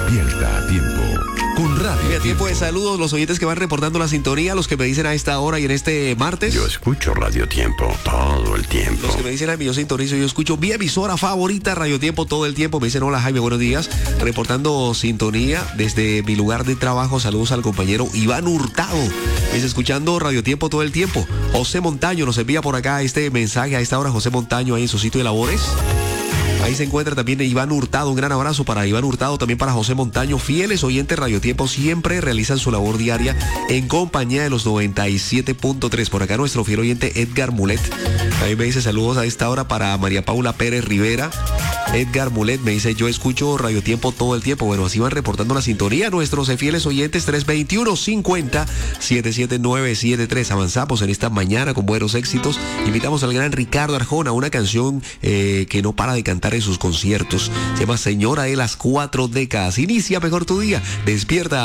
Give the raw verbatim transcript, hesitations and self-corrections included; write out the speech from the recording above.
Despierta a tiempo con Radio Y a tiempo de Tiempo. saludos, los oyentes que van reportando la sintonía, los que me dicen a esta hora y en este martes. Yo escucho Radio Tiempo todo el tiempo. Los que me dicen a mí, yo sintonizo, yo escucho mi emisora favorita, Radio Tiempo, todo el tiempo. Me dicen, hola Jaime, buenos días. Reportando sintonía desde mi lugar de trabajo. Saludos al compañero Iván Hurtado. Me dice, escuchando Radio Tiempo todo el tiempo. José Montaño nos envía por acá este mensaje a esta hora. José Montaño ahí en su sitio de labores. Ahí se encuentra también Iván Hurtado. Un gran abrazo para Iván Hurtado, también para José Montaño. Fieles oyentes Radio Tiempo, siempre realizan su labor diaria en compañía de los noventa y siete punto tres. Por acá nuestro fiel oyente Edgar Mulet. Ahí me dice saludos a esta hora para María Paula Pérez Rivera. Edgar Mulet me dice, yo escucho Radio Tiempo todo el tiempo. Bueno, así van reportando la sintonía nuestros fieles oyentes. Tres veintiuno, cincuenta, setenta y siete novecientos setenta y tres. Avanzamos en esta mañana con buenos éxitos. Invitamos al gran Ricardo Arjona, una canción eh, que no para de cantar en sus conciertos. Se llama Señora de las Cuatro Décadas. Inicia mejor tu día. Despierta